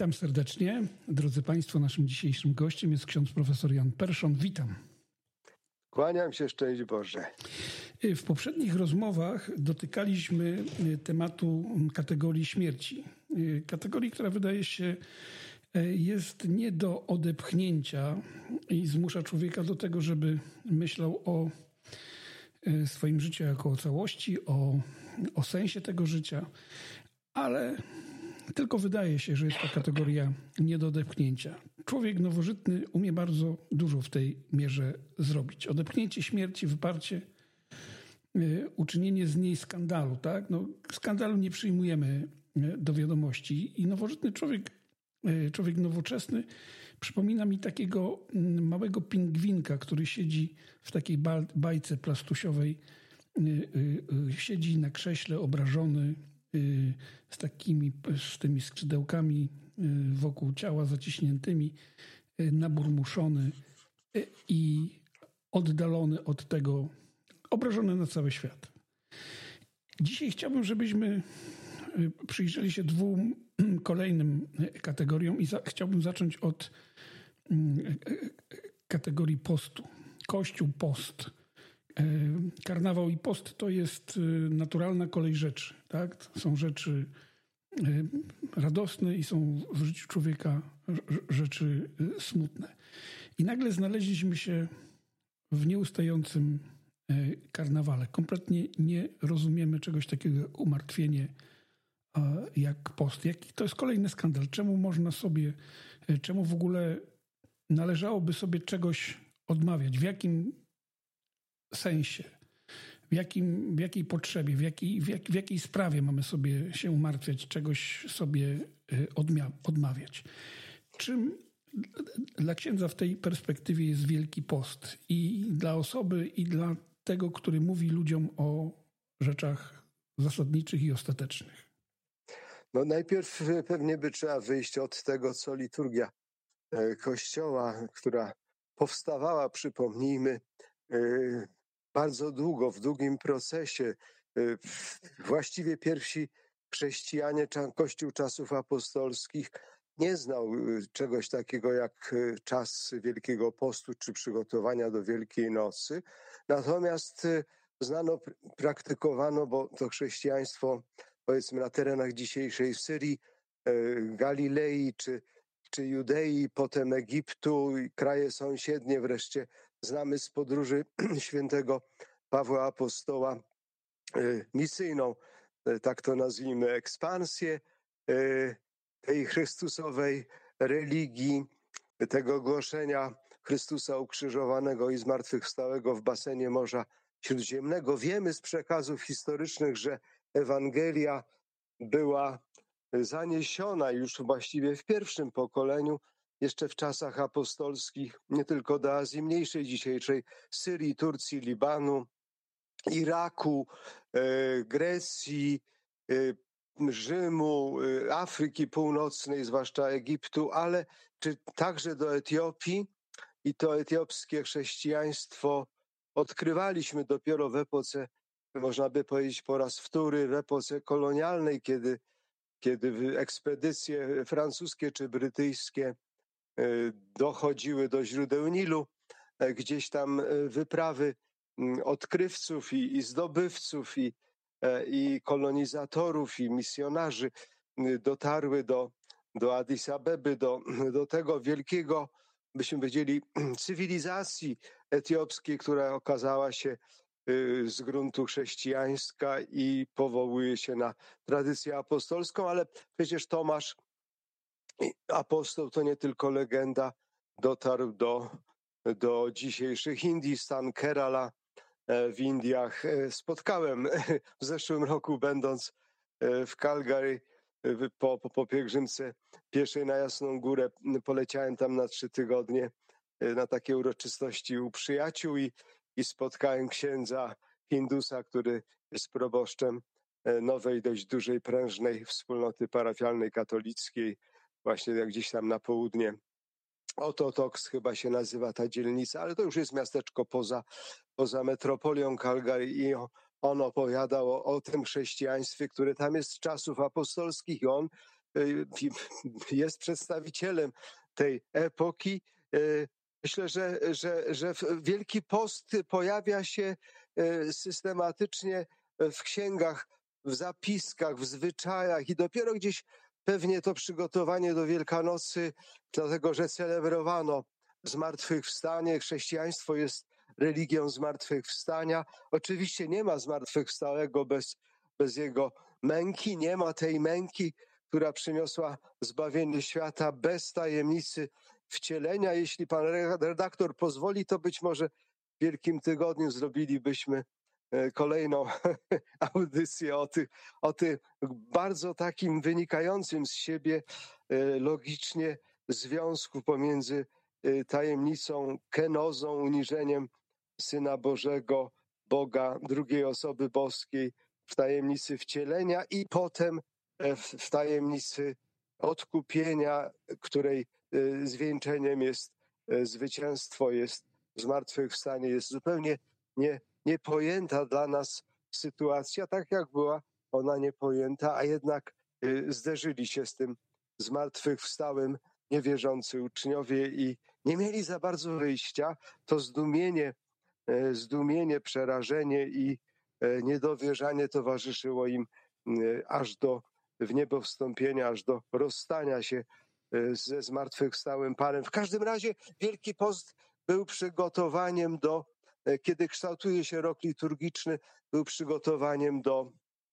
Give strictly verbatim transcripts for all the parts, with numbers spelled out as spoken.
Witam serdecznie. Drodzy Państwo, naszym dzisiejszym gościem jest ksiądz profesor Jan Perszon. Witam. Kłaniam się, szczęść Boże. W poprzednich rozmowach dotykaliśmy tematu kategorii śmierci. Kategorii, która wydaje się jest nie do odepchnięcia i zmusza człowieka do tego, żeby myślał o swoim życiu jako o całości, o, o sensie tego życia, ale tylko wydaje się, że jest to kategoria nie do odepchnięcia. Człowiek nowożytny umie bardzo dużo w tej mierze zrobić. Odepchnięcie śmierci, wyparcie, uczynienie z niej skandalu. Tak? No, skandalu nie przyjmujemy do wiadomości i nowożytny człowiek, człowiek nowoczesny przypomina mi takiego małego pingwinka, który siedzi w takiej bajce plastusiowej, siedzi na krześle obrażony, z takimi, z tymi skrzydełkami wokół ciała zaciśniętymi, naburmuszony i oddalony od tego, obrażony na cały świat. Dzisiaj chciałbym, żebyśmy przyjrzeli się dwóm kolejnym kategoriom i za, chciałbym zacząć od kategorii postu. Kościół, post. Karnawał i post to jest naturalna kolej rzeczy. Tak? Są rzeczy radosne i są w życiu człowieka rzeczy smutne. I nagle znaleźliśmy się w nieustającym karnawale. Kompletnie nie rozumiemy czegoś takiego jak umartwienie, jak post. Jaki to jest kolejny skandal. Czemu można sobie, czemu w ogóle należałoby sobie czegoś odmawiać? W jakim sensie, w, jakim, w jakiej potrzebie, w jakiej, w, jak, w jakiej sprawie mamy sobie się umartwiać, czegoś sobie odmia- odmawiać. Czym dla księdza w tej perspektywie jest Wielki Post i dla osoby, i dla tego, który mówi ludziom o rzeczach zasadniczych i ostatecznych? No najpierw pewnie by trzeba wyjść od tego, co liturgia Kościoła, która powstawała, przypomnijmy, bardzo długo, w długim procesie. Właściwie pierwsi chrześcijanie, Kościół czasów apostolskich nie znał czegoś takiego jak czas Wielkiego Postu czy przygotowania do Wielkiej Nocy. Natomiast znano, praktykowano, bo to chrześcijaństwo, powiedzmy, na terenach dzisiejszej Syrii, Galilei czy, czy Judei, potem Egiptu i kraje sąsiednie, wreszcie znamy z podróży świętego Pawła Apostoła misyjną, tak to nazwijmy, ekspansję tej chrystusowej religii, tego głoszenia Chrystusa ukrzyżowanego i zmartwychwstałego w basenie Morza Śródziemnego. Wiemy z przekazów historycznych, że Ewangelia była zaniesiona już właściwie w pierwszym pokoleniu, jeszcze w czasach apostolskich, nie tylko do Azji Mniejszej, dzisiejszej Syrii, Turcji, Libanu, Iraku, Grecji, Rzymu, Afryki Północnej, zwłaszcza Egiptu, ale czy także do Etiopii. I to etiopskie chrześcijaństwo odkrywaliśmy dopiero w epoce, można by powiedzieć po raz wtóry, w epoce kolonialnej, kiedy, kiedy ekspedycje francuskie czy brytyjskie dochodziły do źródeł Nilu, gdzieś tam wyprawy odkrywców i, i zdobywców i, i kolonizatorów i misjonarzy dotarły do, do Addis Abeby, do, do tego wielkiego, byśmy powiedzieli, cywilizacji etiopskiej, która okazała się z gruntu chrześcijańska i powołuje się na tradycję apostolską, ale przecież Tomasz, apostoł, to nie tylko legenda, dotarł do, do dzisiejszych Indii, stan Kerala w Indiach. Spotkałem w zeszłym roku, będąc w Calgary, po, po, po pielgrzymce pieszej na Jasną Górę, poleciałem tam na trzy tygodnie na takie uroczystości u przyjaciół i, i spotkałem księdza Hindusa, który jest proboszczem nowej, dość dużej, prężnej wspólnoty parafialnej katolickiej, właśnie jak gdzieś tam na południe. Ototoks chyba się nazywa ta dzielnica, ale to już jest miasteczko poza, poza metropolią Calgary i on opowiadał o, o tym chrześcijaństwie, które tam jest z czasów apostolskich i on jest przedstawicielem tej epoki. Myślę, że, że, że Wielki Post pojawia się systematycznie w księgach, w zapiskach, w zwyczajach i dopiero gdzieś pewnie to przygotowanie do Wielkanocy, dlatego że celebrowano zmartwychwstanie. Chrześcijaństwo jest religią zmartwychwstania. Oczywiście nie ma zmartwychwstałego bez, bez jego męki, nie ma tej męki, która przyniosła zbawienie świata, bez tajemnicy wcielenia. Jeśli pan redaktor pozwoli, to być może w Wielkim Tygodniu zrobilibyśmy kolejną audycję o tym, o tym bardzo takim wynikającym z siebie logicznie związku pomiędzy tajemnicą, kenozą, uniżeniem Syna Bożego, Boga, drugiej osoby boskiej w tajemnicy wcielenia i potem w tajemnicy odkupienia, której zwieńczeniem jest zwycięstwo, jest zmartwychwstanie, jest zupełnie nie, niepojęta dla nas sytuacja, tak jak była ona niepojęta, a jednak zderzyli się z tym zmartwychwstałym niewierzący uczniowie i nie mieli za bardzo wyjścia. To zdumienie, zdumienie, przerażenie i niedowierzanie towarzyszyło im aż do w niebo wstąpienia, aż do rozstania się ze zmartwychwstałym Panem. W każdym razie Wielki Post był przygotowaniem do, kiedy kształtuje się rok liturgiczny, był przygotowaniem do,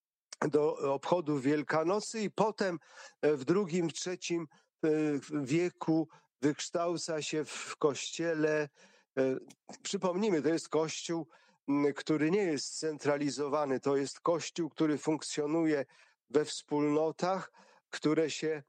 do obchodów Wielkanocy i potem w drugim, trzecim wieku wykształca się w Kościele. Przypomnijmy, to jest Kościół, który nie jest scentralizowany, to jest Kościół, który funkcjonuje we wspólnotach, które się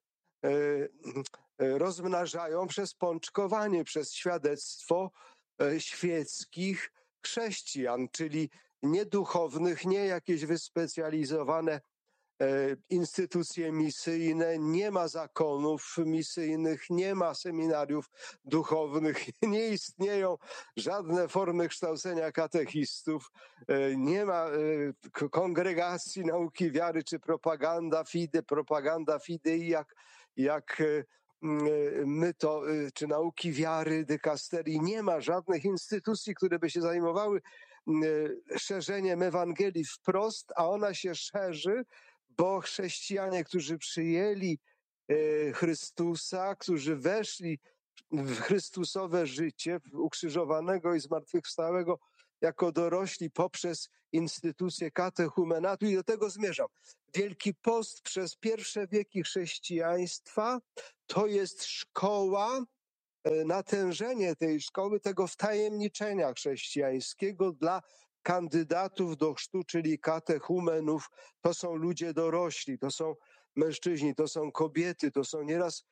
rozmnażają przez pączkowanie, przez świadectwo świeckich chrześcijan, czyli nie duchownych, nie jakieś wyspecjalizowane instytucje misyjne, nie ma zakonów misyjnych, nie ma seminariów duchowych, nie istnieją żadne formy kształcenia katechistów, nie ma kongregacji nauki wiary czy propaganda fide, propaganda fidei, jak, jak my to, czy nauki wiary, dykasterii, nie ma żadnych instytucji, które by się zajmowały szerzeniem Ewangelii wprost, a ona się szerzy, bo chrześcijanie, którzy przyjęli Chrystusa, którzy weszli w Chrystusowe życie, ukrzyżowanego i zmartwychwstałego jako dorośli poprzez instytucję katechumenatu, i do tego zmierzam. Wielki Post przez pierwsze wieki chrześcijaństwa to jest szkoła, natężenie tej szkoły, tego wtajemniczenia chrześcijańskiego dla kandydatów do chrztu, czyli katechumenów. To są ludzie dorośli, to są mężczyźni, to są kobiety, to są nieraz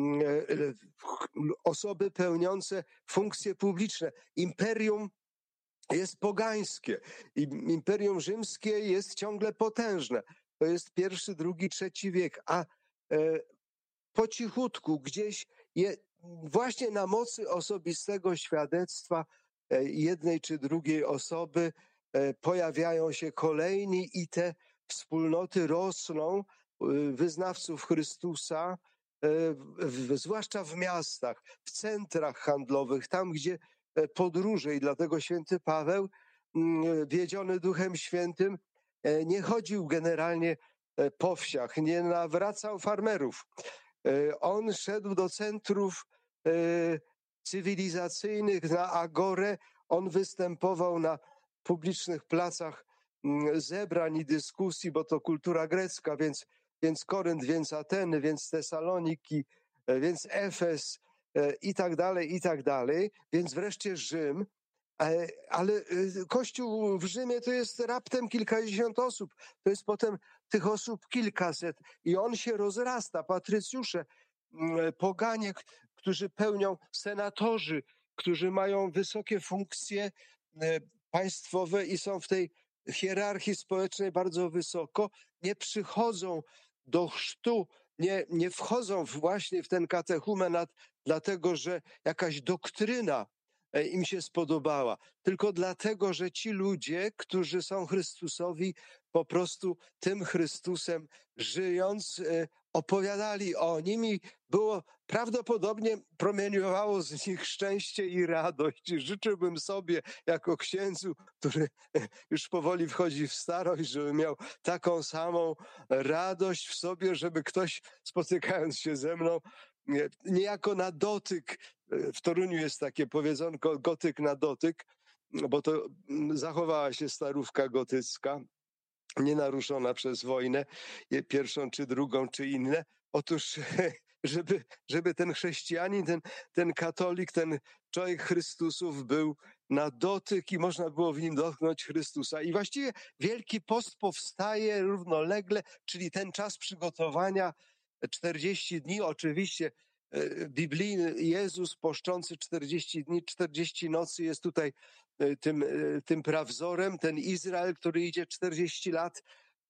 osoby pełniące funkcje publiczne. Imperium jest pogańskie. Imperium rzymskie jest ciągle potężne. To jest pierwszy, drugi, trzeci wiek, a po cichutku gdzieś je, właśnie na mocy osobistego świadectwa jednej czy drugiej osoby pojawiają się kolejni i te wspólnoty rosną, wyznawców Chrystusa, zwłaszcza w miastach, w centrach handlowych, tam gdzie podróże, i dlatego święty Paweł, wiedziony Duchem Świętym, nie chodził generalnie po wsiach, nie nawracał farmerów. On szedł do centrów cywilizacyjnych, na agorę, on występował na publicznych placach zebrań i dyskusji, bo to kultura grecka, więc, więc Korynt, więc Ateny, więc Tesaloniki, więc Efes i tak dalej, i tak dalej, więc wreszcie Rzym. Ale Kościół w Rzymie to jest raptem kilkadziesiąt osób, to jest potem tych osób kilkaset i on się rozrasta. Patrycjusze, poganie, którzy pełnią, senatorzy, którzy mają wysokie funkcje państwowe i są w tej hierarchii społecznej bardzo wysoko, nie przychodzą do chrztu, nie, nie wchodzą właśnie w ten katechumenat, dlatego że jakaś doktryna im się spodobała, tylko dlatego, że ci ludzie, którzy są Chrystusowi, po prostu tym Chrystusem żyjąc, e, opowiadali o nim i było prawdopodobnie promieniowało z nich szczęście i radość. I życzyłbym sobie jako księdzu, który już powoli wchodzi w starość, żeby miał taką samą radość w sobie, żeby ktoś spotykając się ze mną nie- niejako na dotyk, w Toruniu jest takie powiedzonko gotyk na dotyk, bo to mm, zachowała się starówka gotycka, nienaruszona przez wojnę, je- pierwszą czy drugą, czy inne. Otóż, żeby, żeby ten chrześcijanin, ten, ten katolik, ten człowiek Chrystusów był na dotyk i można było w nim dotknąć Chrystusa. I właściwie Wielki Post powstaje równolegle, czyli ten czas przygotowania, czterdzieści dni, oczywiście e, biblijny Jezus poszczący czterdzieści dni, czterdzieści nocy jest tutaj e, tym, e, tym prawzorem, ten Izrael, który idzie czterdzieści lat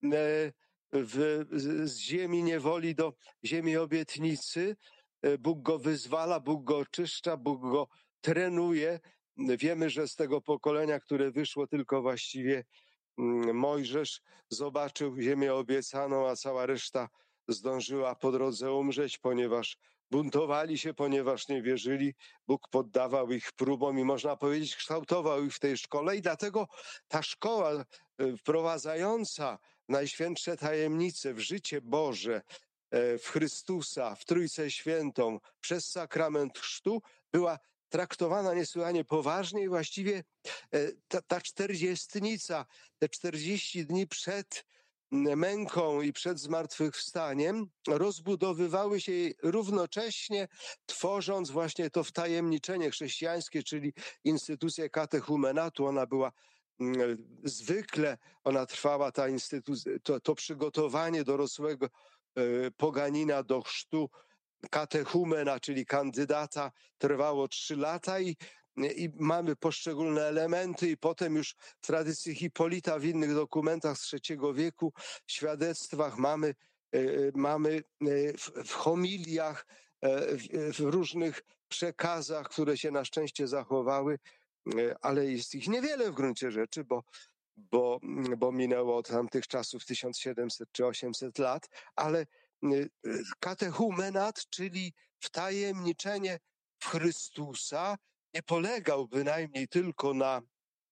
e, w, z z ziemi niewoli do ziemi obietnicy. E, Bóg go wyzwala, Bóg go oczyszcza, Bóg go trenuje. Wiemy, że z tego pokolenia, które wyszło, tylko właściwie mm, Mojżesz zobaczył ziemię obiecaną, a cała reszta zdążyła po drodze umrzeć, ponieważ buntowali się, ponieważ nie wierzyli. Bóg poddawał ich próbom i można powiedzieć kształtował ich w tej szkole i dlatego ta szkoła e, wprowadzająca najświętsze tajemnice w życie Boże, e, w Chrystusa, w Trójcę Świętą przez sakrament chrztu była traktowana niesłychanie poważnie i właściwie e, ta, ta czterdziestnica, te czterdzieści dni przed m, męką i przed zmartwychwstaniem rozbudowywały się jej równocześnie, tworząc właśnie to wtajemniczenie chrześcijańskie, czyli instytucję katechumenatu. Ona była mm, zwykle, ona trwała, ta instytucja, to, to przygotowanie dorosłego e, poganina do chrztu, katechumena, czyli kandydata, trwało trzy lata i, i mamy poszczególne elementy i potem już w tradycji Hipolita, w innych dokumentach z trzeciego wieku, świadectwach mamy, e, mamy e, w, w homiliach, e, w, w różnych przekazach, które się na szczęście zachowały, e, ale jest ich niewiele w gruncie rzeczy, bo bo, bo minęło od tamtych czasów tysiąc siedemset czy osiemset lat, ale y, y, katechumenat, czyli wtajemniczenie w Chrystusa, nie polegał bynajmniej tylko na,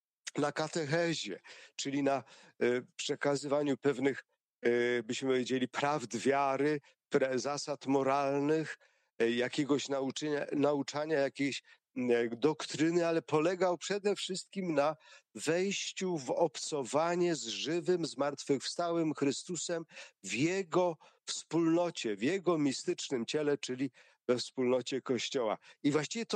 na katechezie, czyli na y, przekazywaniu pewnych, y, byśmy powiedzieli, prawd wiary, pre- zasad moralnych, y, jakiegoś nauczenia, nauczania jakiejś y, doktryny, ale polegał przede wszystkim na wejściu w obcowanie z żywym, zmartwychwstałym Chrystusem w Jego wspólnocie, w Jego mistycznym ciele, czyli we wspólnocie Kościoła. I właściwie to